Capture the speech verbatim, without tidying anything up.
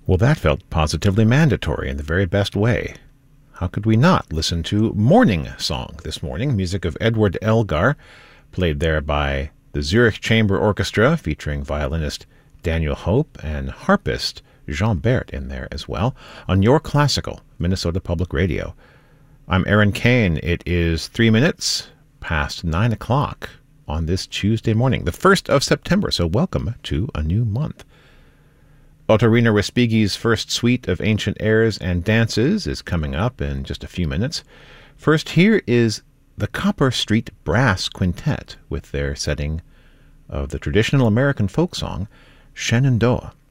Well, that felt positively mandatory in the very best way. How could we not listen to Morning Song this morning, music of Edward Elgar, played there by the Zurich Chamber Orchestra, featuring violinist Daniel Hope and harpist Jean Bert in there as well, on Your Classical, Minnesota Public Radio. I'm Aaron Kane. It is three minutes past nine o'clock on this Tuesday morning, the first of September, so welcome to a new month. Ottorino Respighi's first suite of ancient airs and dances is coming up in just a few minutes. First, here is the Copper Street Brass Quintet with their setting of the traditional American folk song, Shenandoah.